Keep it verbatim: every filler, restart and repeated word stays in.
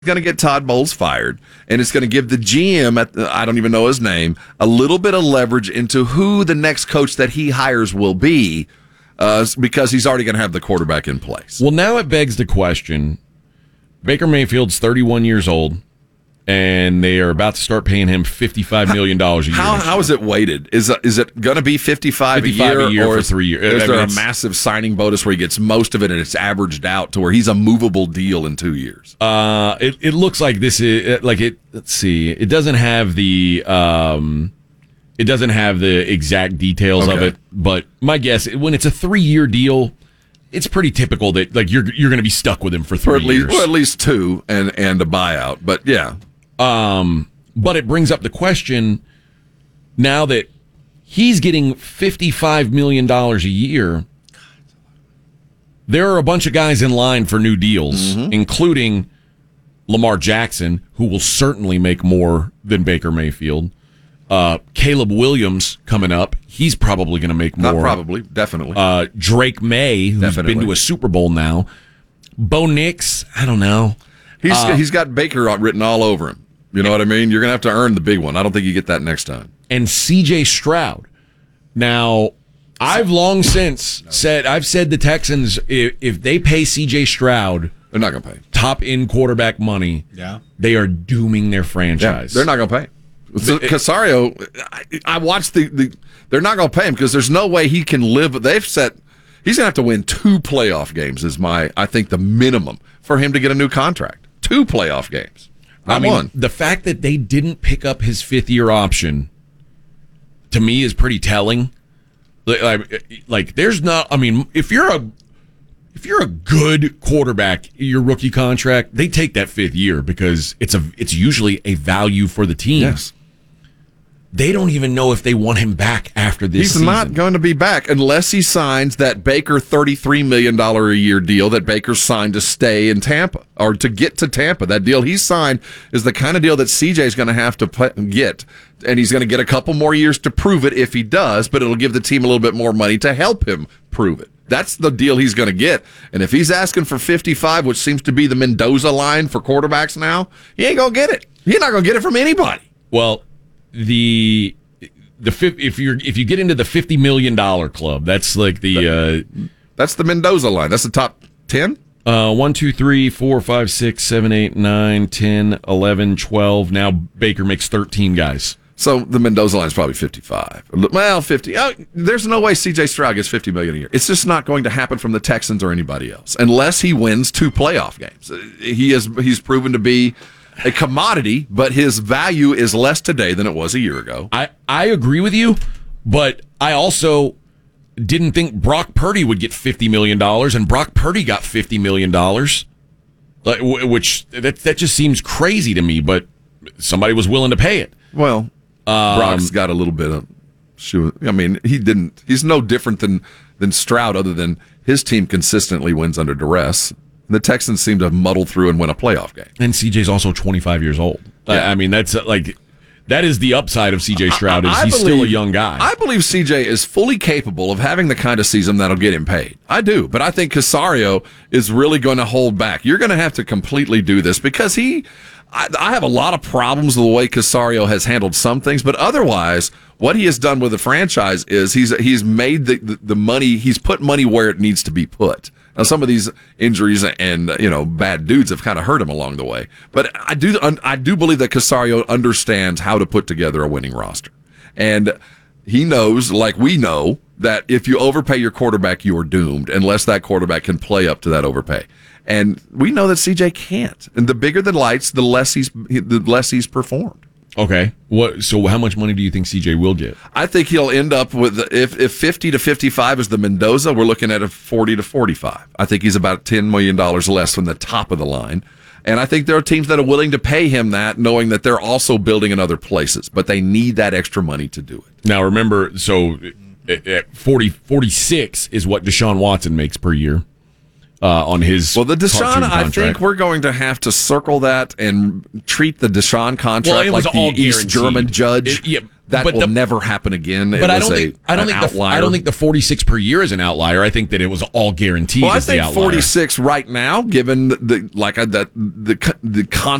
going to get Todd Bowles fired, and it's going to give the G M, at the, I don't even know his name, a little bit of leverage into who the next coach that he hires will be, uh, because he's already going to have the quarterback in place. Well, now it begs the question, Baker Mayfield's thirty-one years old, and they are about to start paying him fifty-five million dollars a year. How, how is it weighted? Is uh, is it going to be fifty-five, fifty-five a year, a year or for is, three years? Is I there mean, a it's- massive signing bonus where he gets most of it and it's averaged out to where he's a movable deal in two years? Uh, it, it looks like this is like it. Let's see. It doesn't have the um, it doesn't have the exact details of Okay. it. But my guess, when it's a three year deal, it's pretty typical that like you're you're going to be stuck with him for three Or at least, years. well, at least two, and and a buyout. But yeah, Um, but it brings up the question now that he's getting fifty-five million dollars a year. There are a bunch of guys in line for new deals, Mm-hmm. including Lamar Jackson, who will certainly make more than Baker Mayfield. Uh, Caleb Williams coming up. He's probably going to make more. not probably, definitely. Uh, Drake May, who's Definitely. been to a Super Bowl now. Bo Nix, I don't know. he's uh, he's got Baker written all over him. You know what I mean? You're going to have to earn the big one. I don't think you get that next time. And C J Stroud. Now, I've long since said, I've said the Texans, if, if they pay C J Stroud They're not going to pay. top end quarterback money, Yeah. they are dooming their Yeah, franchise. they're not going to pay. So, Casario, I, I watched the, the. They're not going to pay him because there's no way he can live. They've set. He's going to have to win two playoff games. Is my I think the minimum for him to get a new contract. Two playoff games. Not I mean, one. the fact that they didn't pick up his fifth year option, to me, is pretty telling. Like, like, like, there's not. I mean, if you're a if you're a good quarterback, your rookie contract, they take that fifth year because it's a it's usually a value for the team. Yes. They don't even know if they want him back after this He's season. not going to be back unless he signs that Baker thirty-three million dollars a year deal that Baker signed to stay in Tampa or to get to Tampa. That deal he signed is the kind of deal that C J is going to have to put, get, and he's going to get a couple more years to prove it if he does, but it'll give the team a little bit more money to help him prove it. That's the deal he's going to get. And if he's asking for fifty-five, which seems to be the Mendoza line for quarterbacks now, he ain't going to get it. He's not going to get it from anybody. Well, the the fif- if you're if you get into the fifty million dollar club, that's like the uh, That's the Mendoza line. That's the top ten. uh, one, two, three, four, five, six, seven, eight, nine, ten, eleven, twelve. Now Baker makes thirteen guys. So the Mendoza line is probably fifty-five. Well, fifty. Oh, there's no way C J Stroud gets fifty million dollars a year. It's just not going to happen from the Texans or anybody else unless he wins two playoff games. He is he's proven to be a commodity, but his value is less today than it was a year ago. I, I agree with you, but I also didn't think Brock Purdy would get fifty million dollars, and Brock Purdy got fifty million dollars, like, w- which that, that just seems crazy to me, but somebody was willing to pay it. Well, Brock's got a little bit of shoe. I mean, he didn't. He's no different than than Stroud, other than his team consistently wins under duress. The Texans seem to muddle through and win a playoff game. And C J's also twenty-five years old. I- Yeah. I mean, that's uh, like, that is the upside of C J Stroud, is I he's believe- still a young guy. I believe C J is fully capable of having the kind of season that'll get him paid. I do, but I think Casario is really going to hold back. You're going to have to completely do this because he, I, I have a lot of problems with the way Casario has handled some things, but otherwise, what he has done with the franchise is he's he's made the, the, the money, he's put money where it needs to be put. Now, some of these injuries and, you know, bad dudes have kind of hurt him along the way. But I do I do believe that Casario understands how to put together a winning roster. And he knows, like we know, that if you overpay your quarterback, you are doomed unless that quarterback can play up to that overpay. And we know that C J can't. And the bigger the lights, the less he's the less he's performed. Okay. What? So how much money do you think C J will get? I think he'll end up with, if if fifty to fifty-five is the Mendoza, we're looking at a forty to forty-five. I think he's about ten million dollars less from the top of the line. And I think there are teams that are willing to pay him that, knowing that they're also building in other places, but they need that extra money to do it. Now, remember, so at- at forty, forty-six is what Deshaun Watson makes per year uh, on his Well, the Deshaun, cartoon I contract. think we're going to have to circle that and treat the Deshaun contract Well, it was like all the East guaranteed. German judge It- yeah. that but will the, never happen again. But it I was don't a, think I don't an think the, outlier. I don't think the forty-six per year is an outlier. I think that it was all guaranteed. Well, I as the think outlier. forty-six right now, given the, the like uh, that the the constant